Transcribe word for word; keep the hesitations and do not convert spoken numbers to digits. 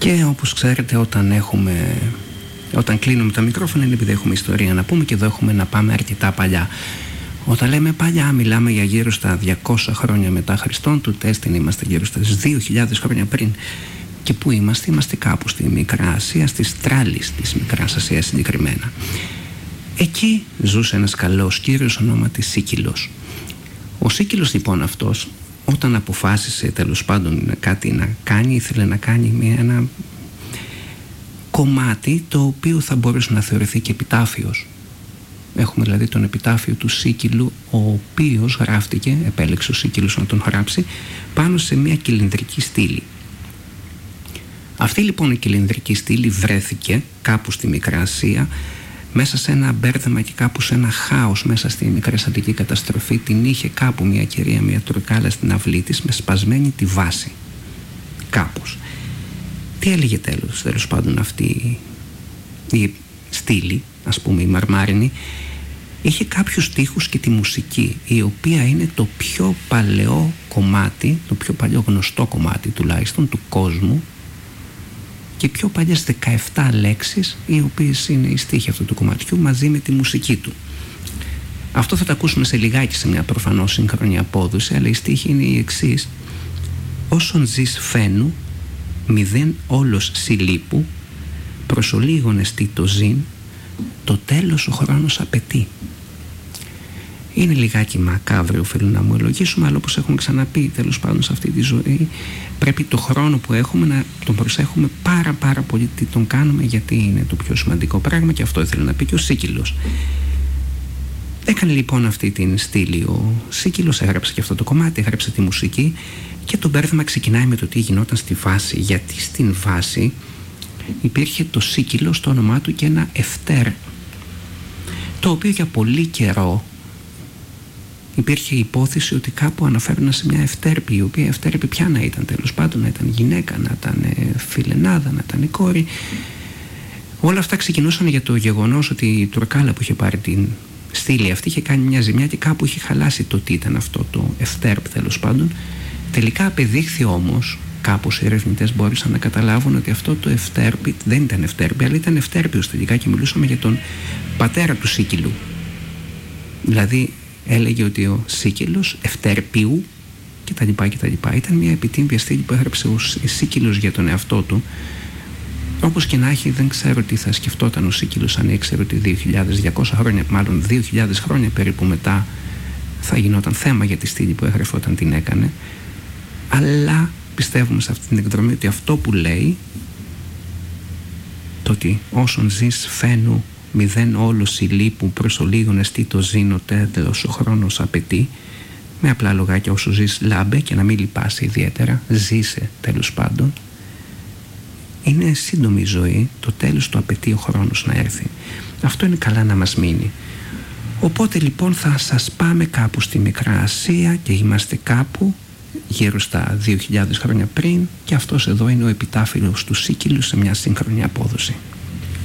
Και όπως ξέρετε, όταν έχουμε όταν κλείνουμε τα μικρόφωνα είναι επειδή έχουμε ιστορία να πούμε, και εδώ έχουμε να πάμε αρκετά παλιά. Όταν λέμε παλιά, μιλάμε για γύρω στα διακόσια χρόνια μετά Χριστόν του Τέστην, είμαστε γύρω στα δύο χιλιάδες χρόνια πριν. Και πού είμαστε? Είμαστε κάπου στη Μικρά Ασία, στις Τράλεις της Μικράς Ασίας συγκεκριμένα. Εκεί ζούσε ένας καλός κύριος ονόματι Σίκυλος. Ο Σίκυλος λοιπόν αυτός, όταν αποφάσισε τέλος πάντων κάτι να κάνει, ήθελε να κάνει μια, ένα κομμάτι το οποίο θα μπορούσε να θεωρηθεί και επιτάφιος. Έχουμε δηλαδή τον επιτάφιο του Σίκυλου, ο οποίος γράφτηκε, επέλεξε ο Σίκυλος να τον γράψει, πάνω σε μια κυλινδρική στήλη. Αυτή λοιπόν η κυλινδρική στήλη βρέθηκε κάπου στη Μικρά Ασία, μέσα σε ένα μπέρδεμα και κάπου σε ένα χάος μέσα στη Μικρασιατική καταστροφή. Την είχε κάπου μια κυρία, μια Τουρκάλα στην αυλή της, με σπασμένη τη βάση κάπως. Τι έλεγε τέλος, τέλος πάντων αυτή η στήλη, ας πούμε η μαρμάρινη, είχε κάποιους στίχους και τη μουσική, η οποία είναι το πιο παλαιό κομμάτι, το πιο παλαιό γνωστό κομμάτι τουλάχιστον του κόσμου, και πιο παλιές δεκαεπτά λέξεις, οι οποίες είναι οι στίχοι αυτού του κομματιού μαζί με τη μουσική του. Αυτό θα το ακούσουμε σε λιγάκι σε μια προφανώς σύγχρονη απόδοση, αλλά η στίχη είναι η εξής: όσον ζεις φαίνου, μηδέν όλος συλλείπου, προς ολίγον εστί το ζήν, το τέλος ο χρόνος απαιτεί. Είναι λιγάκι μακάβριο, οφείλω να μου ελογίσουμε, αλλά όπως έχουμε ξαναπεί, τέλος πάντων σε αυτή τη ζωή πρέπει το χρόνο που έχουμε να τον προσέχουμε πάρα πάρα πολύ τι τον κάνουμε, γιατί είναι το πιο σημαντικό πράγμα, και αυτό ήθελε να πει και ο Σίκυλος. Έκανε λοιπόν αυτή την στήλη ο Σίκυλος, έγραψε και αυτό το κομμάτι, έγραψε τη μουσική, και το μπέρδεμα ξεκινάει με το τι γινόταν στη βάση, γιατί στην βάση υπήρχε το Σίκυλο στο όνομά του και ένα ευτέρ, το οποίο για πολύ καιρό υπήρχε υπόθεση ότι κάπου αναφέρονταν σε μια ευτέρπη, η οποία ευτέρπη πια να ήταν, τέλος πάντων να ήταν γυναίκα, να ήταν φιλενάδα, να ήταν η κόρη. Όλα αυτά ξεκινούσαν για το γεγονός ότι η Τουρκάλα που είχε πάρει την στήλη αυτή είχε κάνει μια ζημιά και κάπου είχε χαλάσει το τι ήταν αυτό το ευτέρπ, τέλος πάντων. Τελικά απεδείχθη όμως, κάπως οι ερευνητές μπόρεσαν να καταλάβουν ότι αυτό το ευτέρπι δεν ήταν ευτέρπι, αλλά ήταν ευτέρπιος τελικά, και μιλούσαμε για τον πατέρα του Σίκυλου. Δηλαδή έλεγε ότι ο Σίκυλος ευτέρπιου και τα λοιπά και τα λοιπά. Ήταν μια επιτύμπια στήλη που έγραψε ο Σίκυλος για τον εαυτό του. Όπως και να έχει, δεν ξέρω τι θα σκεφτόταν ο Σίκυλος αν ήξερε ότι δύο χιλιάδες διακόσια χρόνια, μάλλον δύο χιλιάδες χρόνια περίπου μετά, θα γινόταν θέμα για τη στήλη που έγραφε όταν την έκανε. Αλλά πιστεύουμε σε αυτή την εκδρομή ότι αυτό που λέει, το ότι όσον ζεις φαίνου, μηδέν όλο συλλείπου, προς ολίγον εστί το ζήνο τέλος ο χρόνος απαιτεί, με απλά λογάκια, όσο ζεις λάμπε και να μην λυπάσαι ιδιαίτερα, ζήσε τέλος πάντων. Είναι σύντομη η ζωή, το τέλος του απαιτεί ο χρόνος να έρθει. Αυτό είναι καλά να μας μείνει. Οπότε λοιπόν θα σας πάμε κάπου στη Μικρά Ασία, και είμαστε κάπου γύρω στα δύο χιλιάδες χρόνια πριν, και αυτός εδώ είναι ο επιτάφιος του Σίκυλου σε μια σύγχρονη απόδοση.